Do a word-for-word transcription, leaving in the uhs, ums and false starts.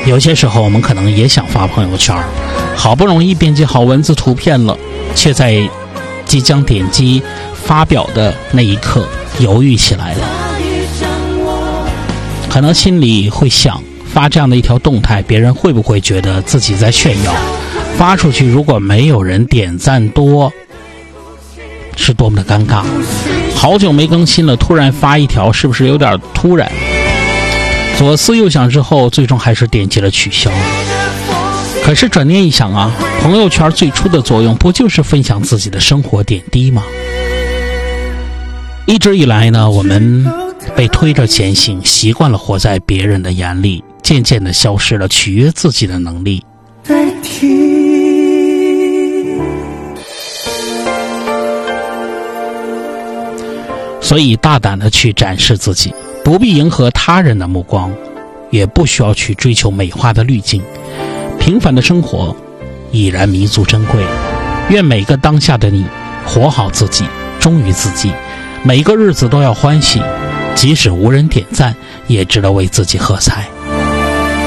有些时候我们可能也想发朋友圈，好不容易编辑好文字图片了，却在即将点击发表的那一刻犹豫起来了。可能心里会想，发这样的一条动态，别人会不会觉得自己在炫耀？发出去如果没有人点赞多，是多么的尴尬。好久没更新了，突然发一条，是不是有点突然？左思右想之后，最终还是点击了取消。可是转念一想啊，朋友圈最初的作用不就是分享自己的生活点滴吗？一直以来呢，我们被推着前行，习惯了活在别人的眼里，渐渐地消失了取悦自己的能力。所以大胆地去展示自己，不必迎合他人的目光，也不需要去追求美化的滤镜。平凡的生活已然弥足珍贵。愿每个当下的你活好自己，忠于自己，每个日子都要欢喜，即使无人点赞，也值得为自己喝彩。